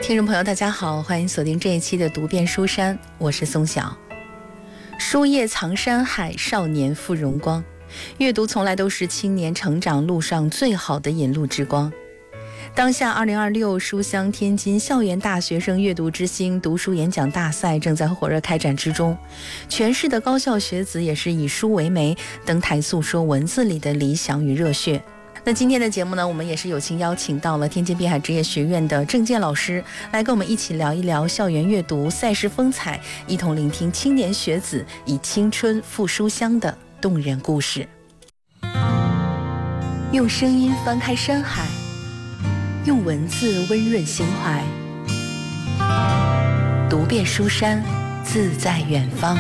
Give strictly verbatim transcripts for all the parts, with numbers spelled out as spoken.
听众朋友大家好，欢迎锁定这一期的读遍书山，我是松晓。书叶藏山海，少年复荣光。阅读从来都是青年成长路上最好的引路之光。当下二零二六书香天津校园大学生阅读之星读书演讲大赛正在火热开展之中，全市的高校学子也是以书为媒，登台诉说文字里的理想与热血。那今天的节目呢，我们也是有幸邀请到了天津滨海职业学院的郑健老师来跟我们一起聊一聊校园阅读赛事风采，一同聆听青年学子以青春赴书香的动人故事。用声音翻开山海，用文字温润心怀，读遍书山，自在远方。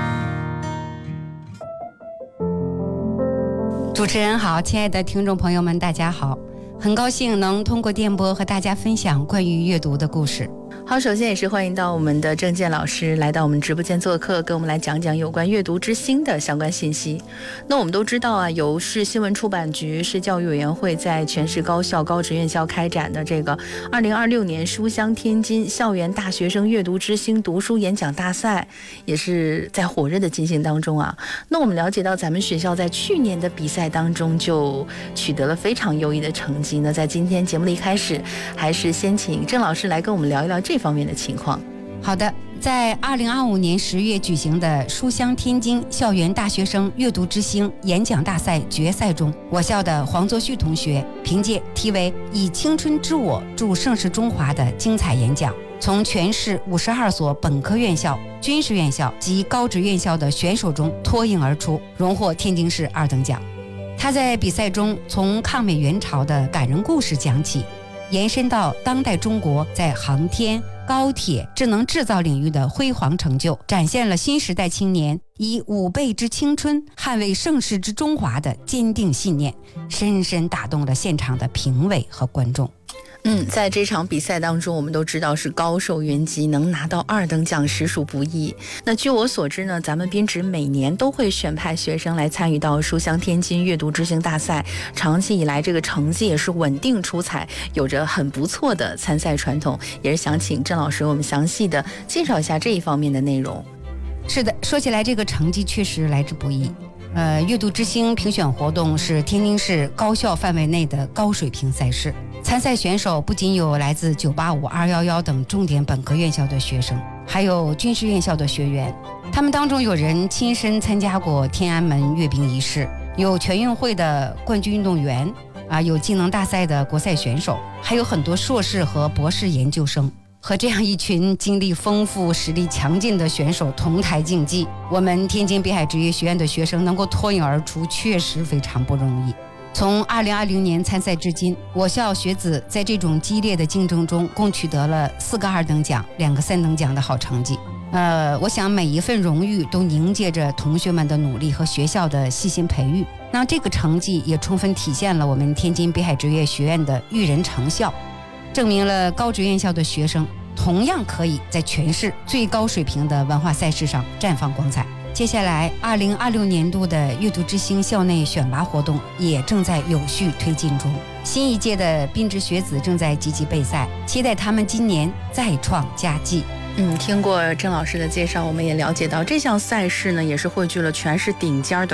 主持人好，亲爱的听众朋友们大家好，很高兴能通过电波和大家分享关于阅读的故事。 好，首先也是欢迎到我们的郑健老师来到我们直播间做客，跟我们来讲讲有关阅读之星的相关信息。那我们都知道啊，由市新闻出版局、市教育委员会在全市高校、高职院校开展的这个二零二六年书香天津校园大学生阅读之星读书演讲大赛，也是在火热的进行当中啊。那我们了解到，咱们学校在去年的比赛当中就取得了非常优异的成绩。那在今天节目的一开始，还是先请郑老师来跟我们聊一聊这方面的情况。 好的，在二零二五年十月举行的书香天津校园大学生阅读之星演讲大赛决赛中，我校的黄作旭同学凭借题为“以青春之我助盛世中华”的精彩演讲，从全市五十二所本科院校、军事院校及高职院校的选手中脱颖而出，荣获天津市二等奖。他在比赛中从抗美援朝的感人故事讲起，延伸到当代中国在航天、高铁、智能制造领域的辉煌成就，展现了新时代青年以五倍之青春捍卫盛世之中华的坚定信念，深深打动了现场的评委和观众。 嗯，在这场比赛当中，我们都知道是高手云集，能拿到二等奖实属不易。那据我所知呢，咱们滨职每年都会选派学生来参与到书香天津阅读之星大赛，长期以来这个成绩也是稳定出彩，有着很不错的参赛传统。也是想请郑老师我们详细的介绍一下这一方面的内容。 是的，说起来这个成绩确实来之不易。呃，阅读之星评选活动是天津市高校范围内的高水平赛事，参赛选手不仅有来自九八五、二一一等重点本科院校的学生，还有军事院校的学员。他们当中有人亲身参加过天安门阅兵仪式，有全运会的冠军运动员啊，有技能大赛的国赛选手，还有很多硕士和博士研究生。和这样一群经历丰富、实力强劲的选手同台竞技，我们天津滨海职业学院的学生能够脱颖而出，确实非常不容易。从二零二零年参赛至今，我校学子在这种激烈的竞争中共取得了四个二等奖、两个三等奖的好成绩。呃，我想每一份荣誉都凝结着同学们的努力和学校的细心培育。那这个成绩也充分体现了我们天津滨海职业学院的育人成效，证明了高职院校的学生同样可以在全市最高水平的文化赛事上绽放光彩。接下来二零二六年度的阅读之星校内选拔活动也正在有序推进中，新一届的滨职学子正在积极备赛，期待他们今年再创佳绩。 嗯，听过郑老师的介绍，我们也了解到这项赛事呢，也是汇聚了全市顶尖的